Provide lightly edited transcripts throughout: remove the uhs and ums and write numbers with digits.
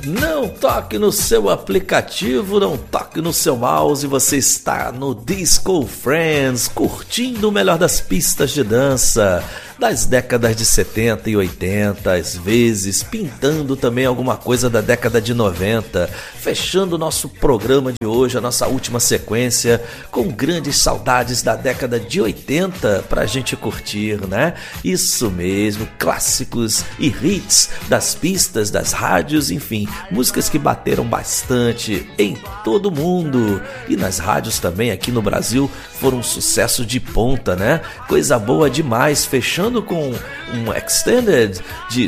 Não toque no seu aplicativo, não toque no seu mouse, você está no Disco Friends, curtindo o melhor das pistas de dança das décadas de 70 e 80, às vezes pintando também alguma coisa da década de 90, fechando o nosso programa de hoje, a nossa última sequência, com grandes saudades da década de 80 pra gente curtir, né? Isso mesmo, clássicos e hits das pistas, das rádios, enfim, músicas que bateram bastante em todo mundo e nas rádios também aqui no Brasil foram um sucesso de ponta, né? Coisa boa demais, fechando com um extended de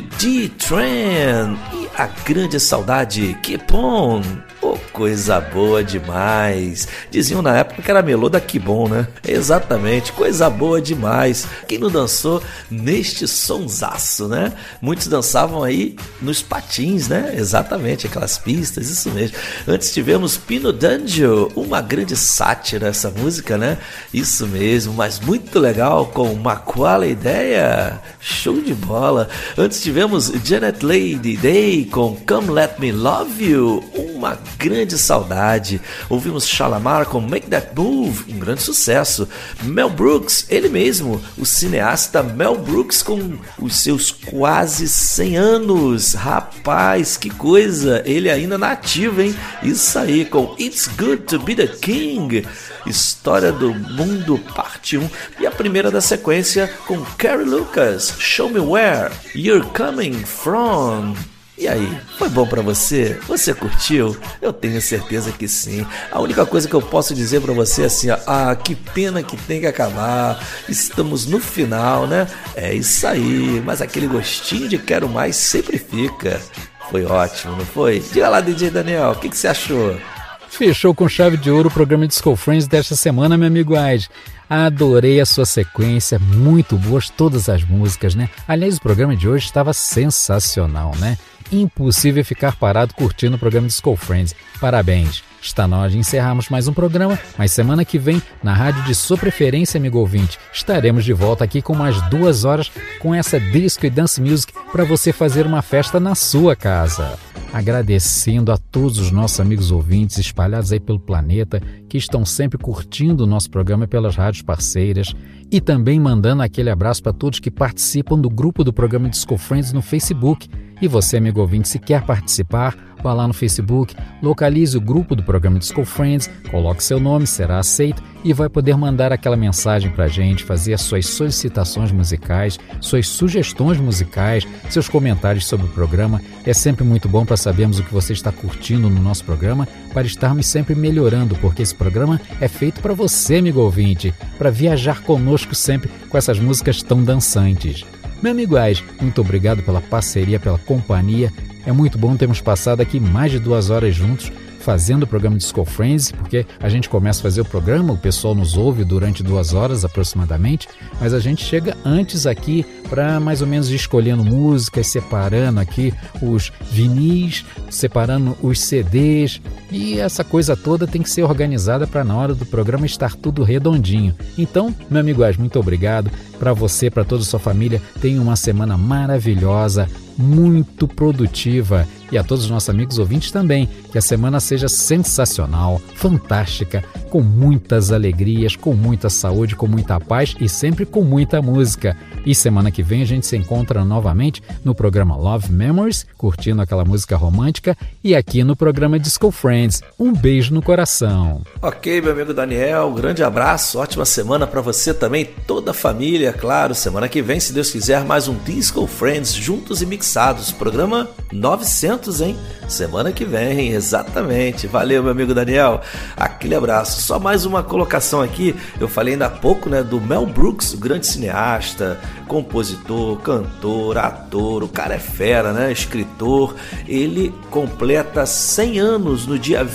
D-Train e a grande saudade Keep On. Oh, coisa boa demais. Diziam na época que era melô da Kibon, né? Exatamente, coisa boa demais. Quem não dançou neste sonsaço, né? Muitos dançavam aí nos patins, né? Exatamente, aquelas pistas, isso mesmo. Antes tivemos Pino D'Angelo, uma grande sátira essa música, né? Isso mesmo, mas muito legal, com uma qual ideia? Show de bola. Antes tivemos Janet Lady Day com Come Let Me Love You, uma grande saudade. Ouvimos Shalamar com Make That Move, um grande sucesso. Mel Brooks, ele mesmo, o cineasta Mel Brooks com os seus quase 100 anos. Rapaz, que coisa, ele ainda na ativa, hein? Isso aí, com It's Good to Be the King, História do Mundo, parte 1. E a primeira da sequência com Carrie Lucas, Show Me Where You're Coming From. E aí, foi bom pra você? Você curtiu? Eu tenho certeza que sim. A única coisa que eu posso dizer pra você é assim, que pena que tem que acabar. Estamos no final, né? É isso aí, mas aquele gostinho de quero mais sempre fica. Foi ótimo, não foi? Diga lá, DJ Daniel, o que você achou? Fechou com chave de ouro o programa Disco Friends desta semana, meu amigo Ais. Adorei a sua sequência, muito boas todas as músicas, né? Aliás, o programa de hoje estava sensacional, né? Impossível ficar parado curtindo o programa Disco Friends. Parabéns! Está na hora de encerrarmos mais um programa, mas semana que vem, na rádio de sua preferência, amigo ouvinte, estaremos de volta aqui com mais 2 horas com essa disco e dance music para você fazer uma festa na sua casa. Agradecendo a todos os nossos amigos ouvintes espalhados aí pelo planeta que estão sempre curtindo o nosso programa pelas rádios parceiras e também mandando aquele abraço para todos que participam do grupo do programa Disco Friends no Facebook. E você, amigo ouvinte, se quer participar, vá lá no Facebook, localize o grupo do programa Disco Friends, coloque seu nome, será aceito e vai poder mandar aquela mensagem pra gente, fazer as suas solicitações musicais, suas sugestões musicais, seus comentários sobre o programa. É sempre muito bom para sabermos o que você está curtindo no nosso programa, para estarmos sempre melhorando, porque esse programa é feito para você, amigo ouvinte, para viajar conosco sempre com essas músicas tão dançantes. Meu amigo Ais, muito obrigado pela parceria, pela companhia. É muito bom termos passado aqui mais de 2 horas juntos fazendo o programa Disco Friends, porque a gente começa a fazer o programa, o pessoal nos ouve durante 2 horas aproximadamente, mas a gente chega antes aqui para mais ou menos ir escolhendo músicas, separando aqui os vinis, separando os CDs, e essa coisa toda tem que ser organizada para na hora do programa estar tudo redondinho. Então, meu amigo Ais, muito obrigado. Para você, para toda a sua família, tenha uma semana maravilhosa, muito produtiva, e a todos os nossos amigos ouvintes também, que a semana seja sensacional, fantástica, com muitas alegrias, com muita saúde, com muita paz e sempre com muita música. E semana que vem a gente se encontra novamente no programa Love Memories, curtindo aquela música romântica, e aqui no programa Disco Friends. Um beijo no coração. Ok, meu amigo Daniel, um grande abraço, ótima semana para você também, toda a família, claro. Semana que vem, se Deus quiser, mais um Disco Friends juntos e mixados, programa 900, hein? Semana que vem, exatamente. Valeu, meu amigo Daniel, aquele abraço. Só mais uma colocação aqui, eu falei ainda há pouco, né, do Mel Brooks, o grande cineasta, compositor, cantor, ator, o cara é fera, né, escritor. Ele completa 100 anos no dia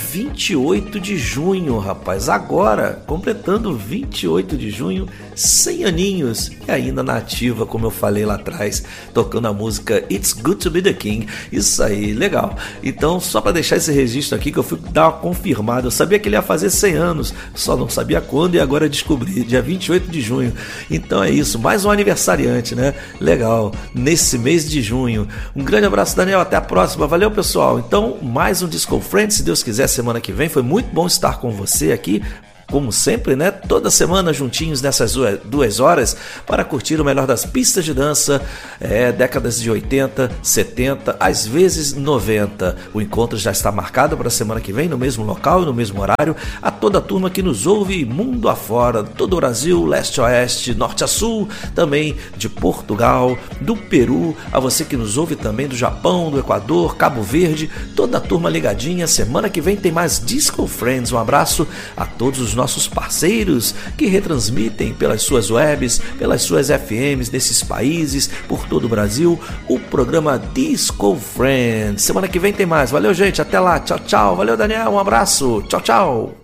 28 de junho, rapaz, agora, completando 28 de junho, 100 aninhos, e ainda na ativa, como eu falei lá atrás, tocando a música It's Good to Be the King. Isso aí, aí, legal. Então, só para deixar esse registro aqui, que eu fui dar uma confirmada. Eu sabia que ele ia fazer 100 anos, só não sabia quando, e agora descobri, dia 28 de junho. Então é isso, mais um aniversariante, né? Legal, nesse mês de junho. Um grande abraço, Daniel, até a próxima. Valeu, pessoal. Então, mais um Disco Friends, se Deus quiser, semana que vem. Foi muito bom estar com você aqui, como sempre, né? Toda semana juntinhos nessas 2 horas para curtir o melhor das pistas de dança, décadas de 80, 70, às vezes 90. O encontro já está marcado para a semana que vem, no mesmo local e no mesmo horário. A toda a turma que nos ouve mundo afora, todo o Brasil, leste a oeste, norte a sul, também de Portugal, do Peru, a você que nos ouve também do Japão, do Equador, Cabo Verde, toda a turma ligadinha. Semana que vem tem mais Disco Friends. Um abraço a todos os nossos parceiros que retransmitem pelas suas webs, pelas suas FMs nesses países, por todo o Brasil, o programa Disco Friends. Semana que vem tem mais. Valeu, gente. Até lá. Tchau, tchau. Valeu, Daniel. Um abraço. Tchau, tchau.